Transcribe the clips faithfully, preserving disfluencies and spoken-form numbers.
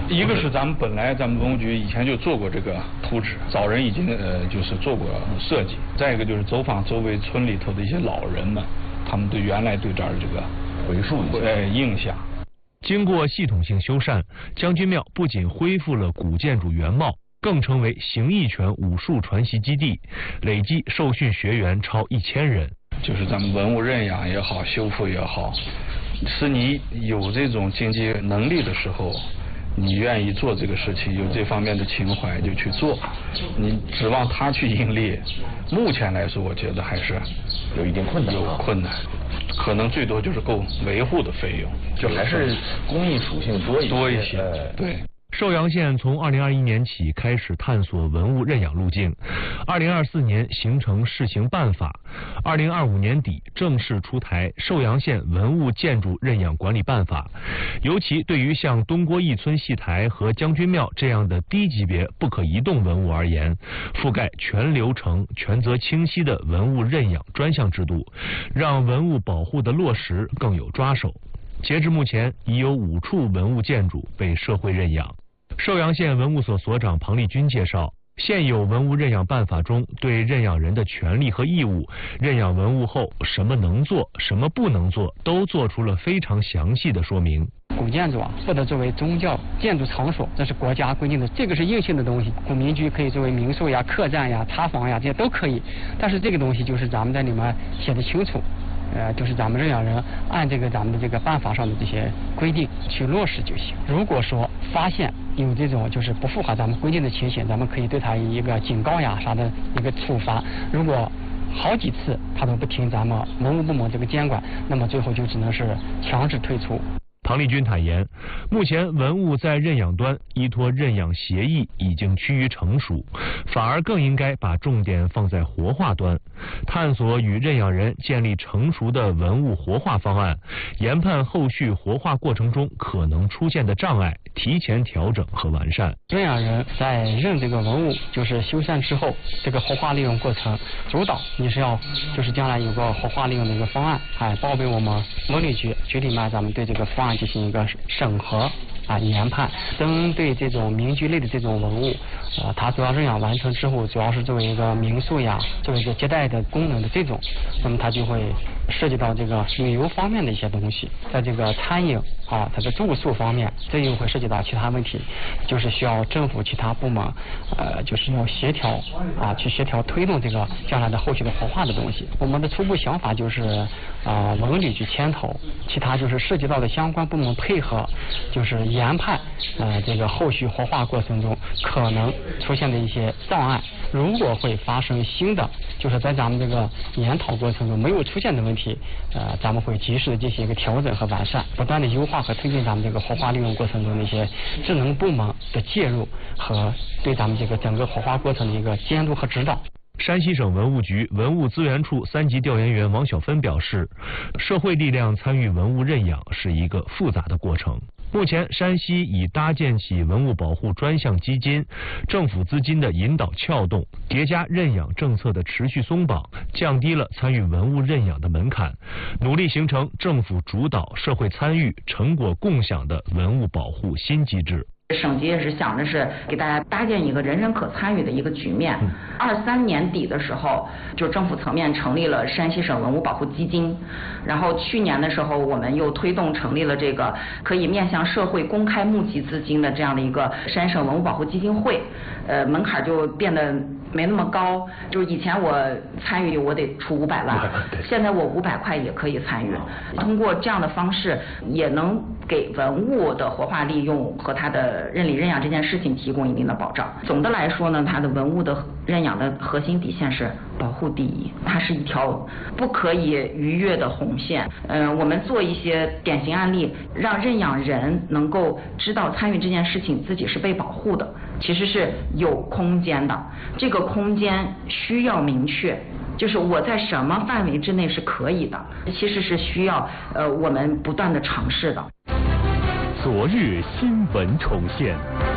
一个是咱们本来咱们文物局以前就做过这个图纸，早人已经呃就是做过设计。再一个就是走访周围村里头的一些老人们，他们对原来对这儿这个回溯一下呃印象。 经过系统性修缮，将军庙不仅恢复了古建筑原貌，更成为形意拳武术传习基地，累计受训学员超一千人。 就是咱们文物认养也好，修复也好，是你有这种经济能力的时候，你愿意做这个事情，有这方面的情怀就去做。你指望他去盈利，目前来说，我觉得还是有一定困难， 有困难，可能最多就是够维护的费用， 就还是公益属性多一些。 多一些，对。 寿阳县从二零二一年起开始探索文物认养路径，二零二四年形成试行办法，二零二五年底正式出台寿阳县文物建筑认养管理办法。尤其对于像东郭义村戏台和将军庙这样的低级别不可移动文物而言，覆盖全流程、权责清晰的文物认养专项制度，让文物保护的落实更有抓手。截至目前，已有五处文物建筑被社会认养。寿阳县文物所所长庞丽君介绍，现有文物认养办法中对认养人的权利和义务、认养文物后什么能做、什么不能做，都做出了非常详细的说明。 古建筑啊，不得作为宗教建筑场所，这是国家规定的，这个是硬性的东西。古民居可以作为民宿呀、客栈呀、茶房呀，这些都可以。但是这个东西就是咱们在里面写的清楚。呃，就是咱们认养人按这个咱们的这个办法上的这些规定去落实就行。如果说发现有这种就是不符合咱们规定的情形，咱们可以对他一个警告呀啥的一个处罚。如果好几次他都不听咱们文物部门这个监管，那么最后就只能是强制退出。 庞丽君坦言，目前文物在认养端依托认养协议已经趋于成熟，反而更应该把重点放在活化端，探索与认养人建立成熟的文物活化方案，研判后续活化过程中可能出现的障碍，提前调整和完善。 认养人在认这个文物就是修缮之后，这个活化利用过程主导你是要就是将来有个活化利用的一个方案，哎，报备我们文旅局，局里面咱们对这个方案进行一个审核啊研判。针对这种民居类的这种文物，呃，它主要认养完成之后，主要是作为一个民宿呀，作为一个接待的功能的这种，那么它就会涉及到这个旅游方面的一些东西，在这个餐饮啊，它的住宿方面，这又会涉及到其他问题，就是需要政府其他部门呃，就是要协调啊，去协调推动这个将来的后续的活化的东西。我们的初步想法就是啊，文旅局牵头，其他就是涉及到的相关部门配合，就是研判呃这个后续活化过程中可能出现的一些障碍。如果会发生新的，就是在咱们这个研讨过程中没有出现的问题，呃，咱们会及时的进行一个调整和完善，不断的优化和推进咱们这个活化利用过程中的一些智能部门的介入和对咱们这个整个活化过程的一个监督和指导。 山西省文物局文物资源处三级调研员王晓芬表示，社会力量参与文物认养是一个复杂的过程。目前，山西已搭建起文物保护专项基金，政府资金的引导撬动，叠加认养政策的持续松绑，降低了参与文物认养的门槛，努力形成政府主导、社会参与、成果共享的文物保护新机制。 省级也是想着是给大家搭建一个人人可参与的一个局面。二三年底的时候，就政府层面成立了山西省文物保护基金，然后去年的时候，我们又推动成立了这个可以面向社会公开募集资金的这样的一个山省文物保护基金会，呃，门槛就变得没那么高。就是以前我参与我得出五百万，现在我五百块也可以参与。通过这样的方式，也能给文物的活化利用和它的认理认养这件事情提供一定的保障。总的来说呢，它的文物的认养的核心底线是保护第一，它是一条不可以逾越的红线。嗯、呃，我们做一些典型案例，让认养人能够知道参与这件事情自己是被保护的，其实是有空间的。这个空间需要明确，就是我在什么范围之内是可以的，其实是需要呃我们不断的尝试的。 昨日新闻重现，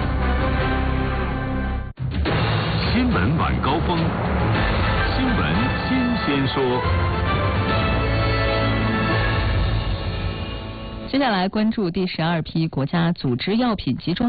新闻晚高峰，新闻新鲜说。 接下来关注第十二批国家组织药品集中